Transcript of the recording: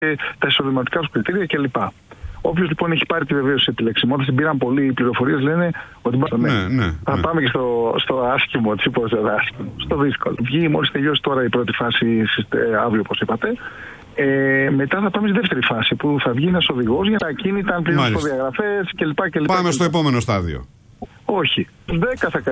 τα εισοδηματικά του κριτήρια κλπ. Όποιος λοιπόν έχει πάρει τη βεβαίωση επιλεξιμότητας, την πήραν πολλοί, οι πληροφορίες λένε ότι θα πάμε και στο άσχημο, στο δύσκολο. Βγει μόλις τελειώσει τώρα η πρώτη φάση, αύριο όπως είπατε. Μετά θα πάμε στη δεύτερη φάση που θα βγει ένας οδηγός για τα ακίνητα, αν πληρώσει προδιαγραφές κλπ. Πάμε στο επόμενο στάδιο. Όχι. 10 θα